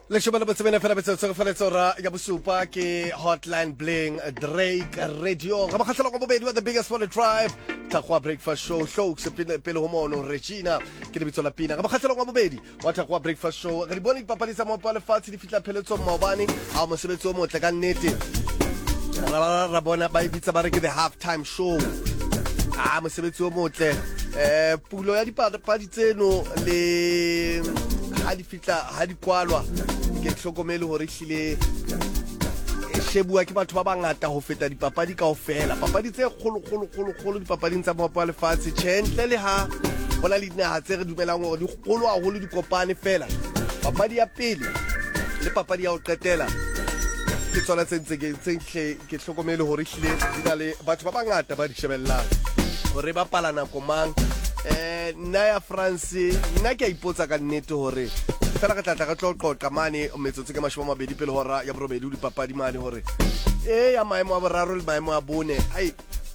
Le shobela botsebena fela betso tsogefeletso ra ya bosupa ke Hotline Bling Drake Radio ga makhatlelo go bobedi wa the biggest for the tribe Takwa Breakfast Show se pele ho mono Regina ke lebitso la Pina ga makhatlelo go bobedi wa Takwa Breakfast Show re bone dipapadi tsa mo pale fatsi di fitla pheletso maobane a mosebetsi o motle ka nnete ra bona ba ibitsa ba re ke the half time show mosebetsi o motle pulo ya dipapadi tseno le ha di fitla ha di kwalwa ke hlokomele hore hlile shebua ke batho ba bangata ho feta dipapadi kaofela papadi tse kgolo dipapading tsa mopa lefatshe tšhentle le ha bona le dinaha tse re dumelang hore di kgolo haholo di kopane fela papadi ya pele le papadi ya ho qetela ke tsona tse ke hlokomele hore hlile di na le batho ba bangata ba di shebellang hore ba pala nako mang nna ya France nna ke a ipotsa ka nnete hore fela ka tlatla ka tloqoqa mane metsotso ke 20 pele hora ya borobedi di papadi mane hore ya maemo a boraro le maemo a bone ai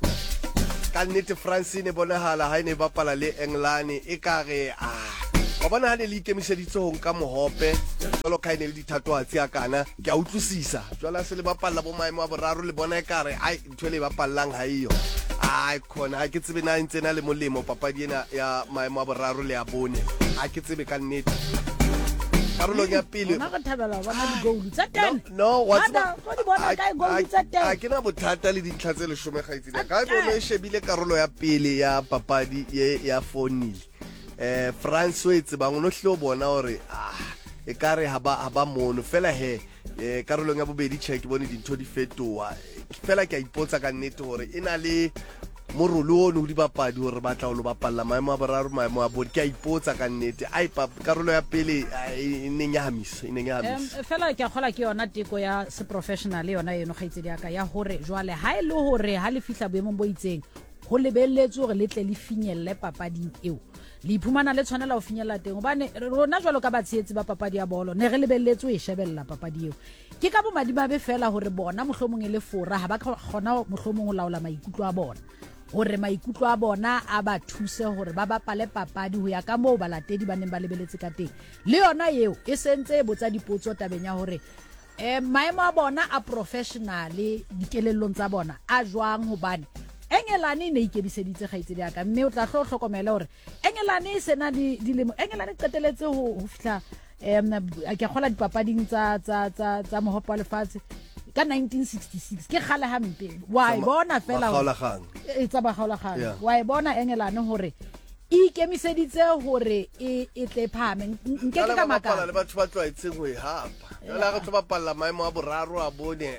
ka nnete France ne bonahala ha ine bapala le England e kare wa bona ha ne le ikemiseditse ho nka mohope jalo ka ine le dithatwatsi a kana ke a utlwisisa jwala se le bapalla bo maemo a boraro le bona e kare ai ntwe le bapallang ha iyo khona ha ke tsebe na ntse na le molemo papadi ena ya maemo a boraro le a bone ha ke tsebe ka nnete karolo ya pele nna ka thabela bona di goal tsa 10 no what's di bona ka goal tsa 10 a ke na bothata le dintlha tse 10 ga itsile ka bona e shebile karolo ya pele ya papadi ya fonil France o itse bang no hlo bona hore e kare ha ba mono fela karolo ya bobedi check bone dintho di fetoa fela ke a ipotsa ka nnete hore ena le morolo ono di bapadi hore ba tla o lo bapalla maemo a boraro maemo a bodi ke a ipotsa ka nnete karolo ya pele ineng ya hamisa fela ke a gola ke yona teko ya se professional yona eno ga itse diaka ya hore jwale ha ile hore ha le fihla boemong bo itseng go lebelletse hore le tle le finyelle papading eo le iphumana le tshwanela ho finyella teng hobane rona jwalo ka batsheetsi ba papadi ya bolo ne re lebelletse ho shebella papadi eo ke ka bo madimabe fela hore bona mohlomong le fora ha ba khona mohlomong ho laola maikutlo a bona hore maikutlo a bona a ba thuse hore ba bapale papadi ho ya ka moo balatedi ba neng ba lebeletse ka teng le yona eo e sentse e botsa dipotso tabeng ya hore maemo a bona a professional dikelellong tsa bona a jwang hobane Engelane ne ikebiseditse gaitse ya ka mme o tla hlokomela hore Engelane se na dilemo Engelane qeteletse ho fihla ke khola dipapading tsa mohopa lefatshe ka 1966 ke khale hampe wa bona fela tsa ba kgaolagang wa bona Engelane hore ikemiseditse hore e tle phame nke ke ka makala le batho ba tloaitseng ho e hapa la re tlo bapalla maemo a boraro a bone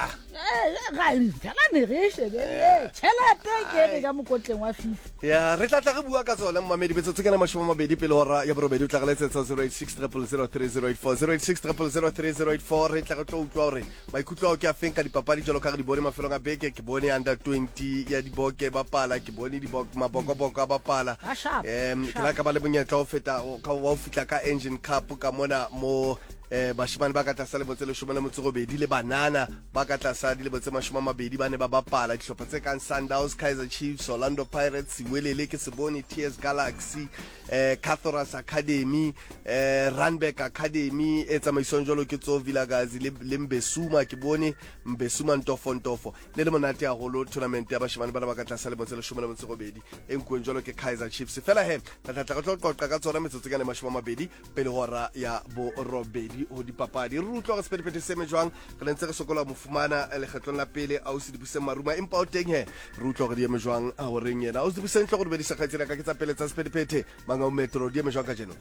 ga fela ne re shebele tšhelete ke re ka mokotleng wa FIFA ya re tla re bua ka tsona mmamedi betso tsena 20 pele hora ya borobedi o tla ga letsetsa 0860003084 0860003084 re tla re tlo utlwa hore maikutlo a ke a feng ka dipapadi jalo ka re di bone mafelong a beke ke bone under 20 ya diboke bapala ke bone mabokoboko a bapala ke la ka ba le bonyetla o feta ka wa fitla ka Engine Cup ka mona mo bashimane ba ka tlasa le botse le shumela motsogobedi le banana ba ka tlasa di le botse 20 ba ne ba bapala dihlopha tse kang Sundowns, Kaizer Chiefs, Orlando Pirates, Welele ke Seboni, TS Galaxy, Cathoras Academy, Randburg Academy e tsamaisong jolo ke tso Vilakazi le Mbesuma ke bone Mbesuma Ntofo le monate ya holo tournament ya bashimane ba ka tlasa le botse le shumela motsogobedi enkweng jolo ke Kaizer Chiefs fela tla tla go qoqa ka tsona metsotso ka 20 pele hora ya bo robedi ho dipapadi re utlwa ga sepedipete se mejwang re ntse re sokola mofumana le kgetlong la pele a o se dibuse maruma empa o teng re utlwa go di mejwang a ho reng yena o se dibuse ntlo go di bedisa kgaitsela ka ke tsa pele tsa sepedipete manga o metro di mejwang ka jeno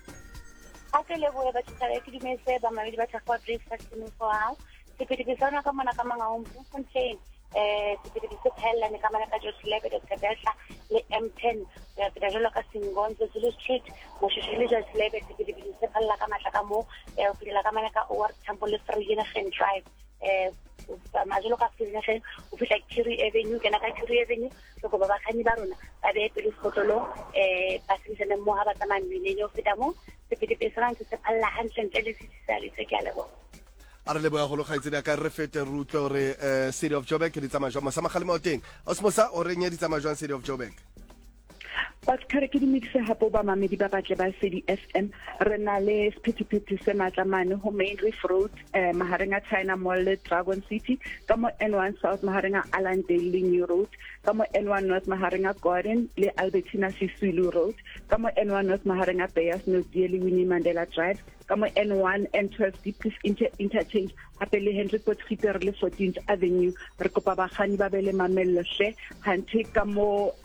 ke le boe ba tsara ke di mese ba mabedi ba tshwa breakfast mo fao sepedipete sana ka mona ka manga o mfontein sepedipete phela ne ka mana ka Joslebe de Kadesha le M10 ya ke jalo ka Singonzo Zulu Street mo shishile Joslebe sepedipete phela ka matla ka mo o fila ka mana ka Oor Temple le Generation Drive majolo ka Generation o fila Kiri Avenue ke na ka Kiri Avenue so go ba khani ba rona ba be pele fotolo ba sene mo ha ba tsamane le yo feta mo sepedipete sana se phela hantle ntle le sisale se ke a lebo a re leboga go lo gaitsedi ka re fete rutle gore City of Joburg ke di tsamaya jwa masama khalemo teng osmosa o reng ya di tsamaya jwa City of Joburg But kare ke di mixe hapo ba mamedi ba batle ba FM re na le sephethephethe se matla mane ho Main Reef Road mahareng a China Mall le Dragon City ka mo N1 South mahareng a Allandale New Road ka mo N1 North mahareng a Gordon le Albertina Sisulu Road ka mo N1 North mahareng a Beyers North le Winnie Mandela Drive ka mo N1 N12 Deep Interchange hape le Henry Potgieter le 14th Avenue re kopa bagani ba bele mamello hle hanthe ka mo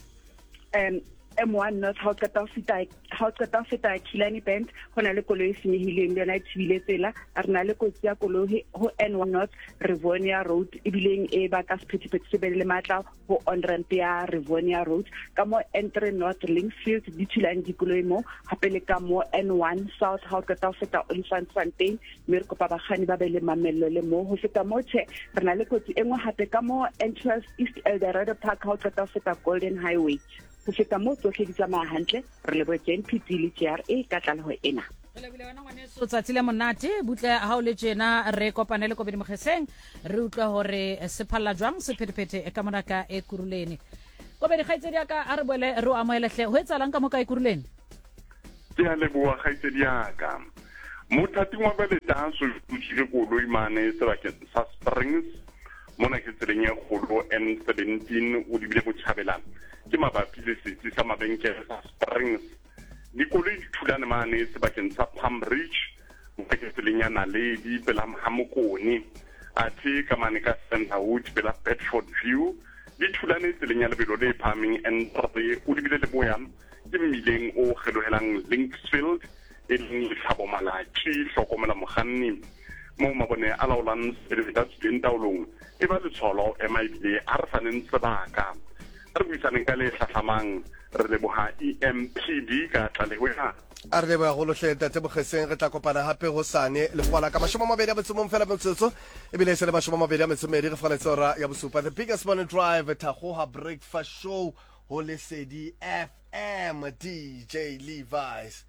M1 North ha o qeta ho feta Kilani Bend hona le koloi senyehileng le yona e thibile tsela re na le kotsi ya koloi ho N1 North Rivonia Road ebileng e ba ka sephethephethe se be le matla ho on ramp ya Rivonia Road ka mo N3 North Linksfield di thulane dikoloi mo hape le ka mo N1 South ha o qeta ho feta Olifantsfontein mme re kopa bagani ba be le mamello le mo ho feta mo re na le kotsi engwe hape ka mo N12 East Eldorado Park ha o qeta ho feta Golden Highway ho feta mo tsohle di tsamaya hantle re lebo JNPT le GRA ka tlaleho ena re lebile wena ngwaneso tsatsi le monate butle ha o le tjena re kopane le Kobedi Mokheseng re utlwa hore se phalla jwang sephethephethe ka monaka e Kuruleni Kobedi khaitsedi ka a re boele re o amohelehle ho etsalang ka moka e Kuruleni ke a leboa khaitsedi ka mothati wa bele danso le koloi mane sebakeng sa Springs mona ke tseleng ya kgolo N17 o di bile go tshabelana ke mabapi le setsi sa mabenkele sa Springs dikoloi di thulane mane sebakeng sa Palm Ridge mo ke tseleng ya Naledi pela Hamokoni athe ka mane ka Sandwood pela Bedford View di thulane tseleng ya lebelo le phaming N3 o di bile le boyang ke mmileng o kgelohelang Linksfield e leng lehlabo malatsi hlokomela mokganni mo mabone a laolang sebetsa tseleng taolong e ba le tsholo e maibile a re faneng sebaka re buisaneng ka le hlahlamang re leboha EMPD ka tlalehwena a re leboha go lohle Ntate Mokheseng re tla kopana hape ho sane le kwala ka 20 metsomong fela motsotso e bile se le 20 metsomedi re faletse ora ya bosupa the biggest morning drive Thagoha breakfast show ho Lesedi FM DJ Levi's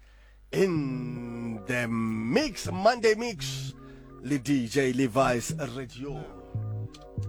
in the mix Monday mix le DJ Levi's Radio